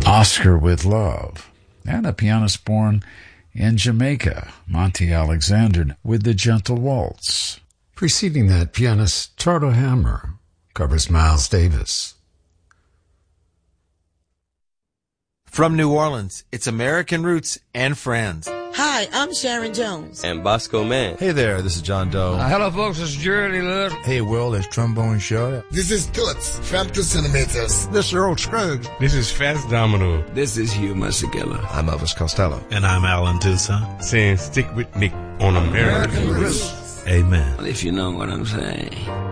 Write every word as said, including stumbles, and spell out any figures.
Oscar with Love, and a pianist born in Jamaica, Monty Alexander, with The Gentle Waltz. Preceding that, pianist Tardo Hammer covers Miles Davis. From New Orleans, it's American Roots and Friends. Hi, I'm Sharon Jones. And Bosco Mann. Hey there, this is John Doe. Uh, hello, folks, it's Jerry Lewis. Hey, world, it's Trombone Shorty. This is Toots from Two Centimeters. This is Earl Scruggs. This is Fats Domino. This is Hugh Masekela. I'm Elvis Costello. And I'm Alan Toussaint. Saying stick with Nick on American, American Roots. Roots. Amen. If you know what I'm saying.